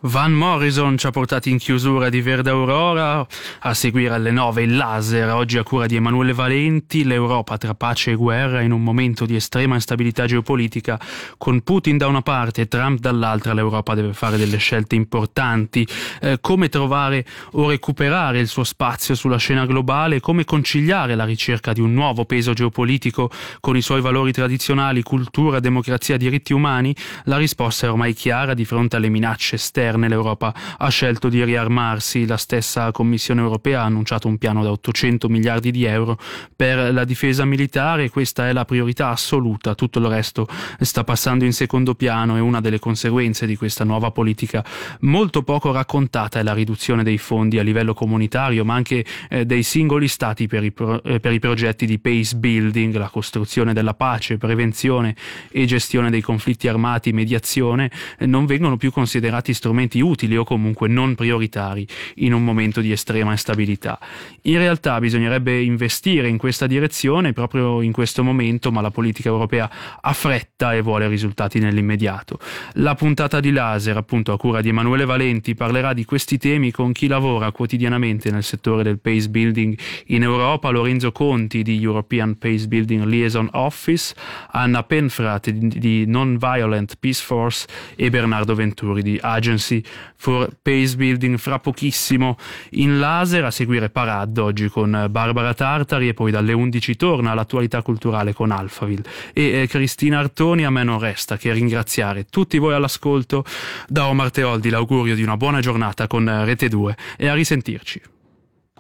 Van Morrison ci ha portati in chiusura di Verde Aurora, a seguire alle 9 il laser, oggi a cura di Emanuele Valenti, l'Europa tra pace e guerra in un momento di estrema instabilità geopolitica, con Putin da una parte e Trump dall'altra. L'Europa deve fare delle scelte importanti, come trovare o recuperare il suo spazio sulla scena globale, come conciliare la ricerca di un nuovo peso geopolitico con i suoi valori tradizionali, cultura, democrazia, diritti umani. La risposta è ormai chiara: di fronte alle minacce esterne l'Europa ha scelto di riarmarsi. La stessa Commissione europea ha annunciato un piano da 800 miliardi di euro per la difesa militare. Questa è la priorità assoluta, tutto il resto sta passando in secondo piano, e una delle conseguenze di questa nuova politica molto poco raccontata è la riduzione dei fondi a livello comunitario, ma anche dei singoli stati per i progetti di peace building, la costruzione della pace, prevenzione e gestione dei conflitti armati, mediazione, non vengono più considerati strumenti utili o comunque non prioritari in un momento di estrema instabilità. In realtà bisognerebbe investire in questa direzione proprio in questo momento, ma la politica europea ha fretta e vuole risultati nell'immediato. La puntata di Laser, appunto a cura di Emanuele Valenti, parlerà di questi temi con chi lavora quotidianamente nel settore del peace building in Europa: Lorenzo Conti di European Peace Building Liaison Office, Anna Penfrat di Non-Violent Peace Force e Bernardo Venturi di Agency for Peace Building. Fra pochissimo in Laser, a seguire Parad oggi con Barbara Tartari, e poi dalle 11 torna l'attualità culturale con Alphaville e Cristina Artoni. A me non resta che ringraziare tutti voi all'ascolto. Da Omar Teoldi l'augurio di una buona giornata con Rete 2 e a risentirci.